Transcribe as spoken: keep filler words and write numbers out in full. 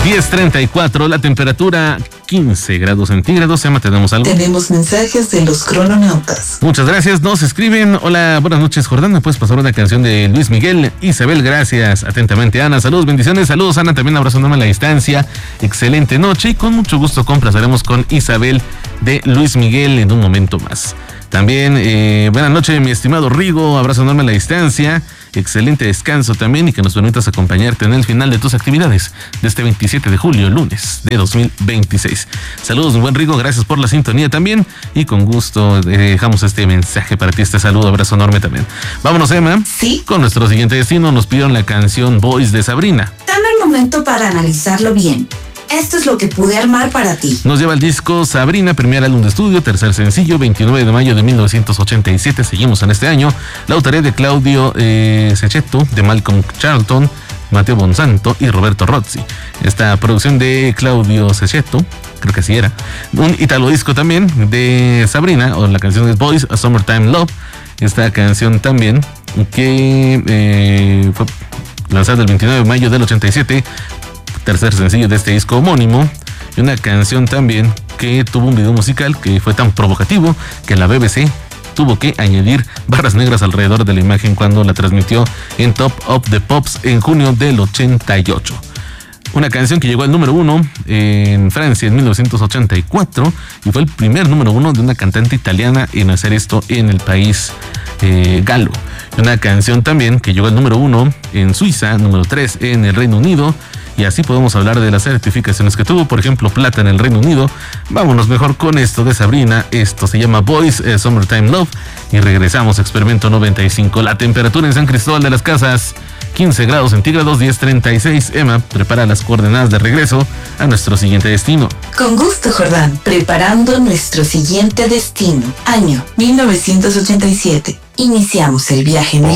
diez treinta y cuatro, la temperatura quince grados centígrados. Emma, ¿tenemos algo? Tenemos mensajes de los crononautas. Muchas gracias, nos escriben. Hola, buenas noches, Jordán. ¿Me puedes pasar una canción de Luis Miguel? Isabel, gracias. Atentamente, Ana. Saludos, bendiciones. Saludos, Ana. También abrazo enorme a la distancia. Excelente noche y con mucho gusto complaceremos con Isabel de Luis Miguel en un momento más. También, eh, buenas noches, mi estimado Rigo. Abrazo enorme a la distancia. Excelente descanso también y que nos permitas acompañarte en el final de tus actividades de este veintisiete de julio, lunes de dos mil veintiséis. Saludos, mi buen Rigo, gracias por la sintonía también y con gusto eh, dejamos este mensaje para ti, este saludo, abrazo enorme también. Vámonos, Emma. Sí. Con nuestro siguiente destino. Nos pidieron la canción Boys de Sabrina. Dame el momento para analizarlo bien. Esto es lo que pude armar para ti. Nos lleva el disco Sabrina, primer álbum de estudio, tercer sencillo, veintinueve de mayo de mil novecientos ochenta y siete. Seguimos en este año. La autoría de Claudio eh, Cecchetto, de Malcolm Charlton, Matteo Bonsanto y Roberto Rozzi. Esta producción de Claudio Cecchetto, creo que así era. Un italo disco también de Sabrina, o la canción es Boys, A Summertime Love. Esta canción también que eh, fue lanzada el veintinueve de mayo del ochenta y siete. Tercer sencillo de este disco homónimo, y una canción también que tuvo un video musical que fue tan provocativo que la B B C tuvo que añadir barras negras alrededor de la imagen cuando la transmitió en Top of the Pops en junio del ochenta y ocho. Una canción que llegó al número uno en Francia en mil novecientos ochenta y cuatro y fue el primer número uno de una cantante italiana en hacer esto en el país eh, galo. Una canción también que llegó al número uno en Suiza, número tres en el Reino Unido. Y así podemos hablar de las certificaciones que tuvo, por ejemplo, plata en el Reino Unido. Vámonos mejor con esto de Sabrina. Esto se llama Boys, eh, Summertime Love. Y regresamos a Experimento noventa y cinco. La temperatura en San Cristóbal de las Casas, quince grados centígrados, diez treinta y seis. Emma, prepara las coordenadas de regreso a nuestro siguiente destino. Con gusto, Jordán. Preparando nuestro siguiente destino. Año mil novecientos ochenta y siete. Iniciamos el viaje en